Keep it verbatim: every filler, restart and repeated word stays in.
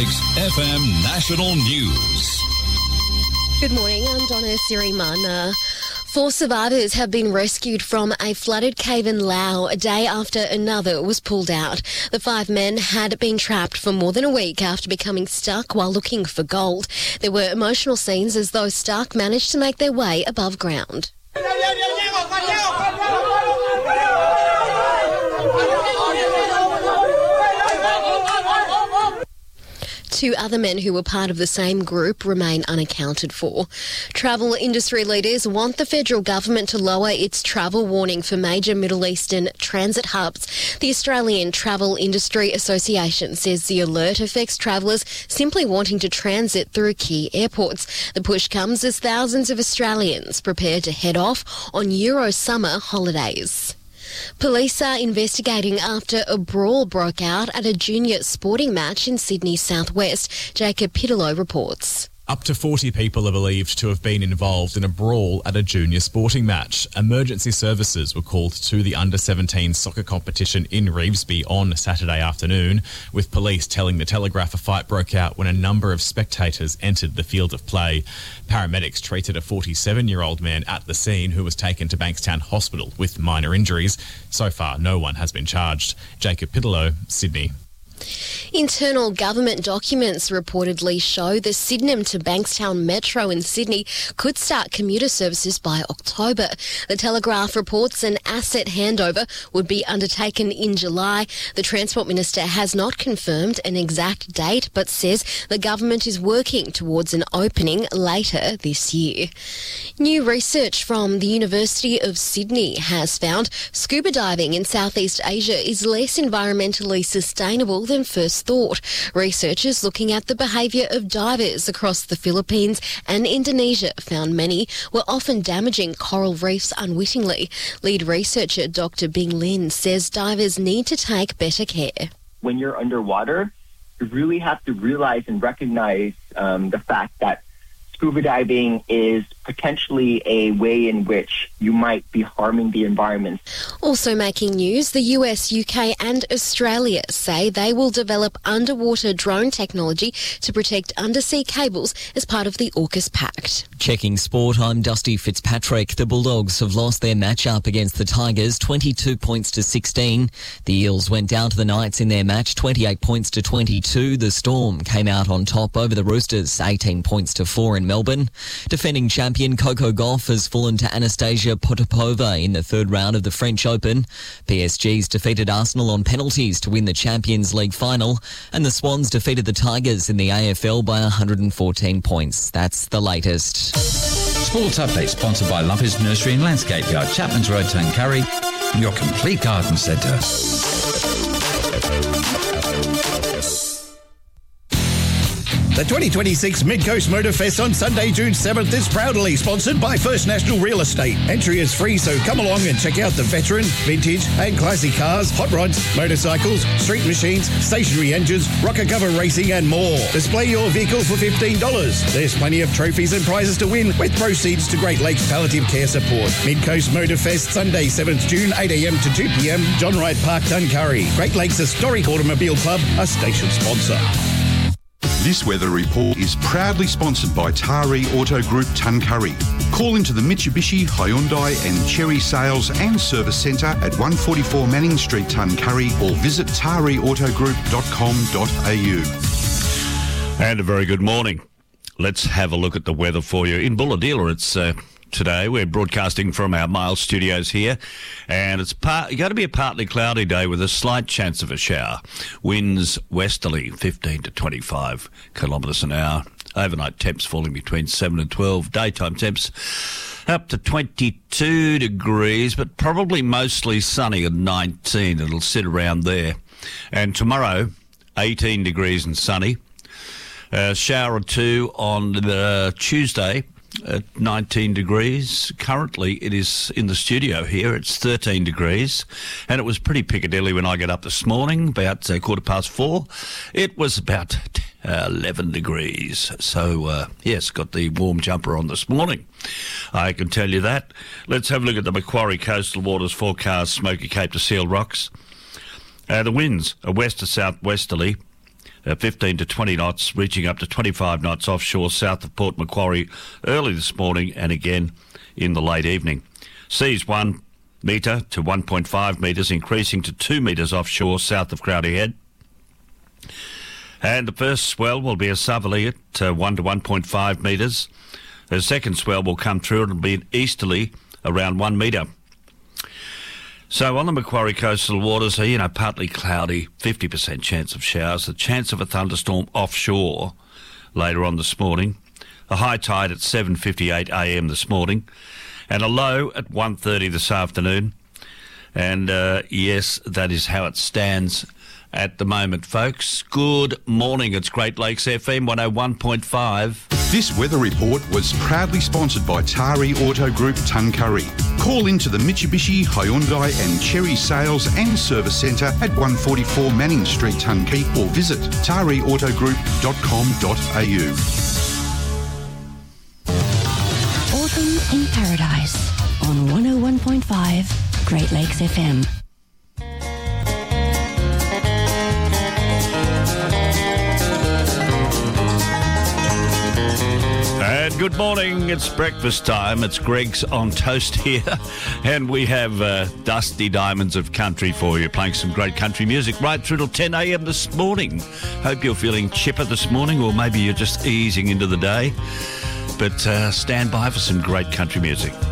Lakes F M National News. Good morning, I'm Donna Sirimana. Four survivors have been rescued from a flooded cave in Laos a day after another was pulled out. The five men had been trapped for more than a week after becoming stuck while looking for gold. There were emotional scenes as those stuck managed to make their way above ground. Two other men who were part of the same group remain unaccounted for. Travel industry leaders want the federal government to lower its travel warning for major Middle Eastern transit hubs. The Australian Travel Industry Association says the alert affects travellers simply wanting to transit through key airports. The push comes as thousands of Australians prepare to head off on Euro summer holidays. Police are investigating after a brawl broke out at a junior sporting match in Sydney's southwest. Jacob Pitterlow reports. Up to forty people are believed to have been involved in a brawl at a junior sporting match. Emergency services were called to the under seventeen soccer competition in Revesby on Saturday afternoon, with police telling the Telegraph a fight broke out when a number of spectators entered the field of play. Paramedics treated a forty-seven-year-old man at the scene who was taken to Bankstown Hospital with minor injuries. So far, no one has been charged. Jacob Pitterlow, Sydney. Internal government documents reportedly show the Sydenham to Bankstown Metro in Sydney could start commuter services by October. The Telegraph reports an asset handover would be undertaken in July. The Transport Minister has not confirmed an exact date but says the government is working towards an opening later this year. New research from the University of Sydney has found scuba diving in Southeast Asia is less environmentally sustainable than first thought. Researchers looking at the behaviour of divers across the Philippines and Indonesia found many were often damaging coral reefs unwittingly. Lead researcher Doctor Bing Lin says divers need to take better care. When you're underwater, you really have to realize and recognize um, the fact that scuba diving is potentially a way in which you might be harming the environment. Also making news, the U S, U K and Australia say they will develop underwater drone technology to protect undersea cables as part of the AUKUS Pact. Checking sport, I'm Dusty Fitzpatrick. The Bulldogs have lost their match-up against the Tigers, twenty-two points to sixteen. The Eels went down to the Knights in their match, twenty-eight points to twenty-two. The Storm came out on top over the Roosters, eighteen points to four in Melbourne. Defending champion Coco Gauff has fallen to Anastasia Potapova in the third round of the French Open. P S G's defeated Arsenal on penalties to win the Champions League final, and the Swans defeated the Tigers in the A F L by one hundred fourteen points. That's the latest. Sports Update sponsored by Lumpy's Nursery and Landscape Yard, Chapman's Road, Tuncurry, your complete garden centre. The twenty twenty-six Mid-Coast Motor Fest on Sunday, June seventh is proudly sponsored by First National Real Estate. Entry is free, so come along and check out the veteran, vintage and classic cars, hot rods, motorcycles, street machines, stationary engines, rocker cover racing and more. Display your vehicle for fifteen dollars. There's plenty of trophies and prizes to win with proceeds to Great Lakes Palliative Care Support. Mid-Coast Motor Fest, Sunday, seventh June, eight a m to two p m, John Wright Park, Tuncurry. Great Lakes Historic Automobile Club, a station sponsor. This weather report is proudly sponsored by Tari Auto Group Tuncurry. Call into the Mitsubishi, Hyundai and Chery Sales and Service Centre at one forty-four Manning Street, Tuncurry, or visit tari auto group dot com dot a u. And a very good morning. Let's have a look at the weather for you. In Bulahdelah, it's uh, today. We're broadcasting from our Miles studios here, and it's part, going to be a partly cloudy day with a slight chance of a shower. Winds westerly, fifteen to twenty-five kilometres an hour. Overnight temps falling between seven and twelve. Daytime temps up to twenty-two degrees, but probably mostly sunny at nineteen. It'll sit around there. And tomorrow, eighteen degrees and sunny. A shower or two on the Tuesday at nineteen degrees. Currently, it is in the studio here. It's thirteen degrees, and it was pretty Piccadilly when I got up this morning, about uh, quarter past four. It was about uh, eleven degrees. So, uh, yes, got the warm jumper on this morning. I can tell you that. Let's have a look at the Macquarie Coastal Waters forecast, Smoky Cape to Seal Rocks. Uh, the winds are west to southwesterly. uh, fifteen to twenty knots, reaching up to twenty-five knots offshore south of Port Macquarie early this morning and again in the late evening. Seas one metre to one point five metres, increasing to two metres offshore south of Crowdy Head. And the first swell will be a southerly at uh, one to one point five metres. The second swell will come through and be an easterly around one metre. So on the Macquarie coastal waters, you know, partly cloudy, fifty percent chance of showers, the chance of a thunderstorm offshore later on this morning. A high tide at seven fifty-eight a m this morning and a low at one thirty this afternoon. And uh, yes, that is how it stands at the moment, folks. Good morning. It's Great Lakes F M one oh one point five. This weather report was proudly sponsored by Tari Auto Group Tuncurry. Call into the Mitsubishi, Hyundai and Cherry Sales and Service Centre at one forty-four Manning Street, Tuncurry, or visit tari auto group dot com dot a u. Autumn in Paradise on one oh one point five Great Lakes F M. And good morning, it's breakfast time. It's Greg's on Toast here, and we have uh, Dusty Diamonds of Country for you, playing some great country music right through till ten a m this morning. Hope you're feeling chipper this morning, or maybe you're just easing into the day. But uh, stand by for some great country music.